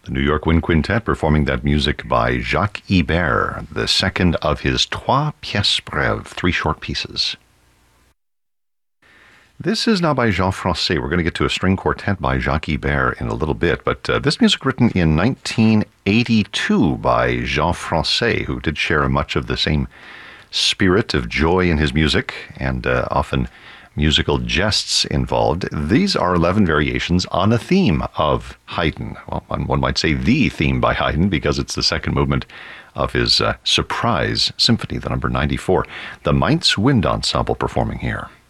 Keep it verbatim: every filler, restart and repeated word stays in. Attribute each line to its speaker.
Speaker 1: The New York Wind Quintet performing that music by Jacques Ibert, the second of his Trois Pièces Brèves, three short pieces. This is now by Jean Francé. We're going to get to a string quartet by Jacques Ibert in a little bit, but uh, this music written in nineteen eighty-two by Jean Francé, who did share much of the same spirit of joy in his music and uh, often musical jests involved. These are eleven variations on a theme of Haydn. Well, one might say the theme by Haydn because it's the second movement of his uh, Surprise Symphony, the number ninety-four. The Mainz Wind Ensemble performing here.